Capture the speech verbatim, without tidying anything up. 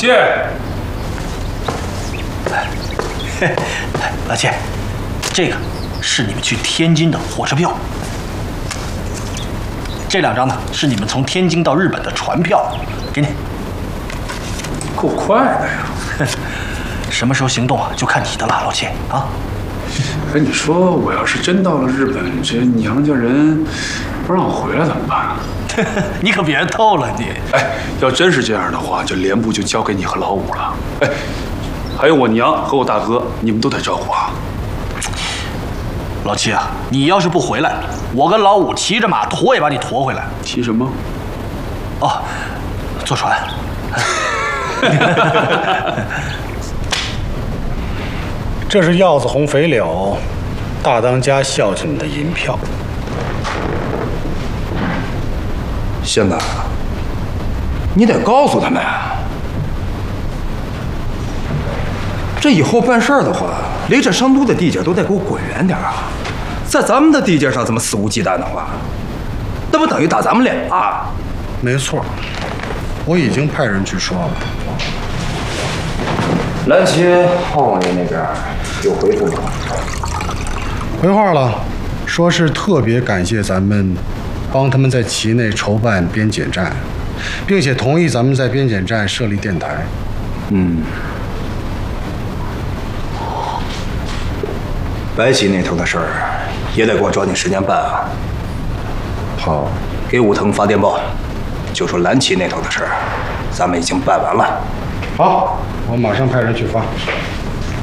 切。 老切，这个是你们去天津的火车票。这两张呢是你们从天津到日本的船票，给你。 够快的呀！ 什么时候行动啊，就看你的了，老切啊。 哎，你说我要是真到了日本，这娘家人不让我回来怎么办？ 你可别透了你！ 哎，要真是这样的话，这连部就交给你和老五了。哎，还有我娘和我大哥，你们都得照顾啊。 老七啊，你要是不回来，我跟老五骑着马驮也把你驮回来。 骑什么？ 哦，坐船。 这是药子红肥柳，大当家孝敬你的银票。 现在，你得告诉他们，这以后办事儿的话，离这商都的地界都得给我滚远点啊！在咱们的地界上这么肆无忌惮的话，那不等于打咱们脸啊？ 没错，我已经派人去说了。 蓝旗后王爷那边有回复吗？ 回话了，说是特别感谢咱们帮他们在旗内筹办边检站，并且同意咱们在边检站设立电台。 嗯。白旗那头的事儿也得给我抓紧时间办啊。 好， 给武藤发电报，就说蓝旗那头的事儿，咱们已经办完了。 好，我马上派人去发。